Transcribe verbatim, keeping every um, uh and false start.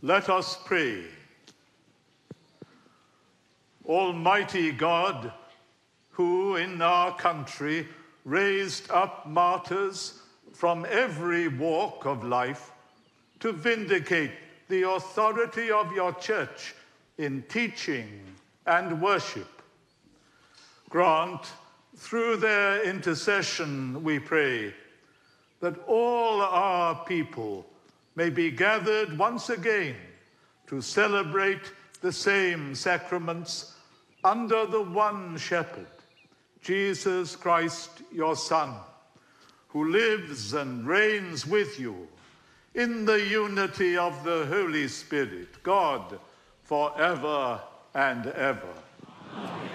Let us pray. Almighty God, who in our country raised up martyrs from every walk of life to vindicate the authority of your church in teaching and worship, grant through their intercession, we pray, that all our people may be gathered once again to celebrate the same sacraments under the one shepherd, Jesus Christ, your Son, who lives and reigns with you in the unity of the Holy Spirit, God, forever and ever.